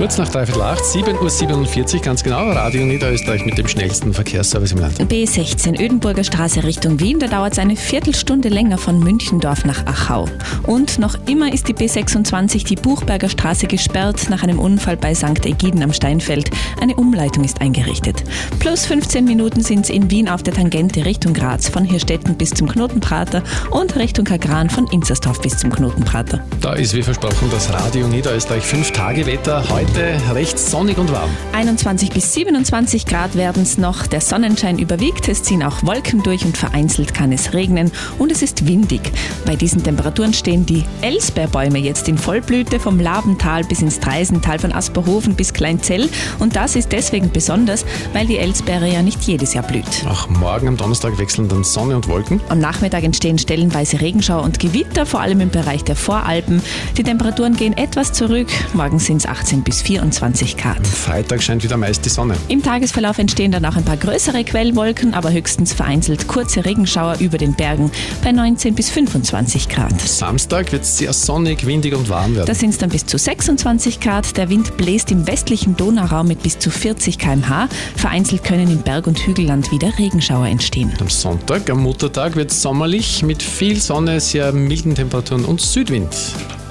Kurz nach 7:43 Uhr, ganz genau, Radio Niederösterreich mit dem schnellsten Verkehrsservice im Land. B16 Ödenburger Straße Richtung Wien, da dauert es eine Viertelstunde länger von Münchendorf nach Achau. Und noch immer ist die B26, die Buchberger Straße, gesperrt nach einem Unfall bei St. Egiden am Steinfeld. Eine Umleitung ist eingerichtet. Plus 15 Minuten sind es in Wien auf der Tangente Richtung Graz, von Hirstetten bis zum Knotenprater und Richtung Kagran von Inzersdorf bis zum Knotenprater. Da ist wie versprochen das Radio Niederösterreich 5-Tage-Wetter. Heute recht sonnig und warm. 21 bis 27 Grad werden es noch. Der Sonnenschein überwiegt, es ziehen auch Wolken durch und vereinzelt kann es regnen und es ist windig. Bei diesen Temperaturen stehen die Elsbeerbäume jetzt in Vollblüte, vom Labental bis ins Treisental, von Asperhofen bis Kleinzell, und das ist deswegen besonders, weil die Elsbeere ja nicht jedes Jahr blüht. Auch morgen am Donnerstag wechseln dann Sonne und Wolken. Am Nachmittag entstehen stellenweise Regenschauer und Gewitter, vor allem im Bereich der Voralpen. Die Temperaturen gehen etwas zurück, morgen sind es 18 bis 24 Grad. Am Freitag scheint wieder meist die Sonne. Im Tagesverlauf entstehen dann auch ein paar größere Quellwolken, aber höchstens vereinzelt kurze Regenschauer über den Bergen bei 19 bis 25 Grad. Samstag wird es sehr sonnig, windig und warm werden. Da sind es dann bis zu 26 Grad. Der Wind bläst im westlichen Donauraum mit bis zu 40 km/h. Vereinzelt können im Berg- und Hügelland wieder Regenschauer entstehen. Am Sonntag, am Muttertag, wird es sommerlich mit viel Sonne, sehr milden Temperaturen und Südwind.